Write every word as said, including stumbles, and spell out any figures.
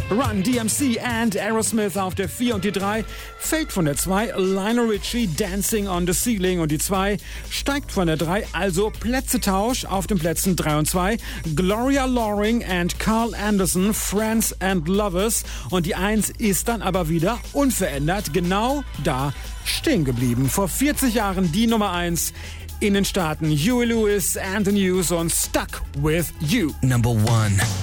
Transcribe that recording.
Run D M C and Aerosmith auf der vier und die drei fällt von der zwei. Lionel Richie, Dancing on the Ceiling und die zwei steigt von der drei, also Plätzetausch auf den Plätzen drei und zwei. Gloria Loring and Carl Anderson, Friends and Lovers und die eins ist dann aber wieder unverändert, genau da stehen geblieben. Vor vierzig Jahren die Nummer eins in den Staaten. Huey Lewis and the News und Stuck with You. Number one.